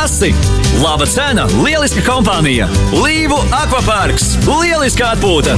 klasi! Laba cena, lieliska kompānija! Līvu akvaparks! Lieliska atpūta!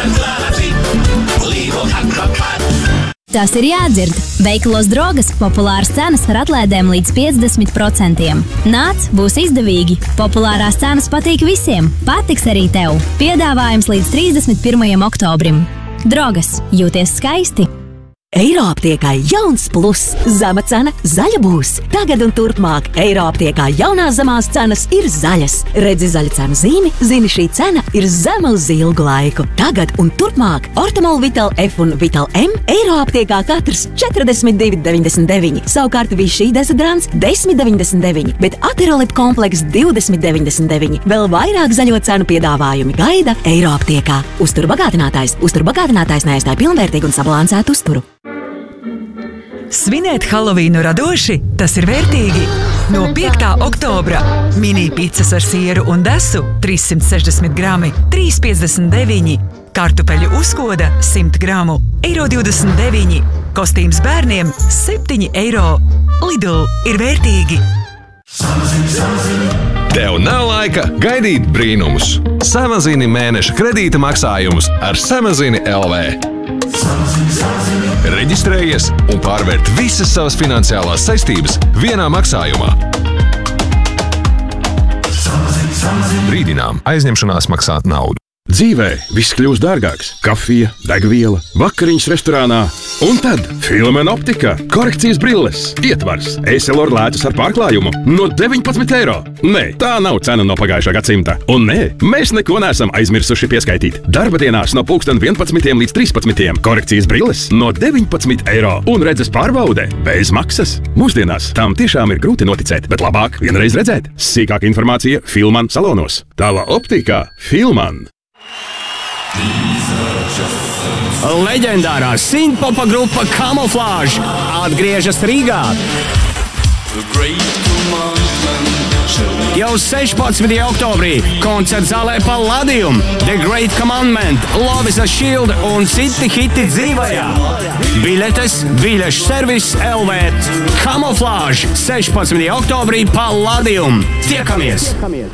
Tas ir jādzird. Veikalos Drogas populāras cenas ar atlaidēm līdz 50%. Nāc, būs izdevīgi. Populārās cenas patīk visiem. Patiks arī tev. Piedāvājums līdz 31. oktobrim. Drogas. Jūties skaisti! Eiroaptiekā jauns plus. Zema cena zaļa būs. Tagad un turpmāk Eiroaptiekā jaunās zemās cenas ir zaļas. Redzi zaļa cenu zīmi, zini šī cena ir zema uz ilgu laiku. Tagad un turpmāk Ortamol Vital F un Vital M Eiroaptiekā katrs 42,99. Savukārt Vichy dezodorants 10,99, bet Aterolip komplekss 20,99. Vēl vairāk zaļo cenu piedāvājumi gaida Eiroaptiekā. Uzturu bagātinātājs. Uzturu bagātinātājs neaizstāj pilnvērtīgu un sabalansētu uzturu. Svinēt Halovīnu radoši, tas ir vērtīgi. No 5. oktobra mini picas ar sieru un desu 360 grami, 3,59. Kartupeļu uzkoda 100 gramu, €29. Kostīms bērniem 7 eiro. Lidl ir vērtīgi. Tev nav laika gaidīt brīnumus. Samazini mēneša kredīta maksājumus ar Samazini LV. Reģistrējies un pārvērt visas savas finansiālās saistības vienā maksājumā. Brīdinām, aizņemšanās maksā naudu. Dzīvē viss kļūst dārgāks. Kafija, degviela, vakariņas restorānā. Un tad Filmen optika, korekcijas brilles, ietvars, Essilor lētas ar pārklājumu no 19 eiro. Nē, tā nav cena no pagājušā gadsimta. Un nē, mēs neko neesam aizmirsuši pieskaitīt. Darba dienās no 11 līdz 13. Korekcijas brilles no 19 eiro. Un redzes pārbaude bez maksas. Mūsdienās tam tiešām ir grūti noticēt, bet labāk vienreiz redzēt. Sīkāka informācija Filman salonos. Tava optika Filman. Leģendārā sintpopa grupa Camouflage atgriežas Rīgā. Jau 16. oktobrī koncerts zālē Palladium, The Great Commandment, Love is a Shield un citi hiti dzīvajā. Biļetes, biļešu servis LV. Camouflage 16. oktobrī Palladium. Tiekamies!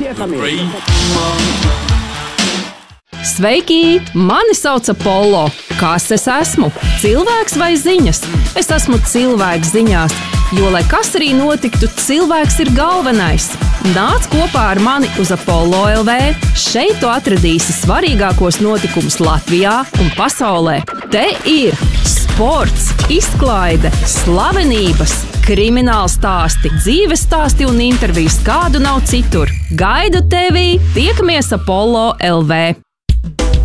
Sveiki! Mani sauc Apollo. Kas es esmu? Cilvēks vai ziņas? Es esmu cilvēks ziņās, jo, lai kas arī notiktu, cilvēks ir galvenais. Nāc kopā ar mani uz Apollo LV. Šeit tu atradīsi svarīgākos notikumus Latvijā un pasaulē. Te ir sports, izklaide, slavenības, krimināla stāsti, dzīves stāsti un intervijas, kādu nav citur. Gaidu tevi! Tiekamies Apollo LV!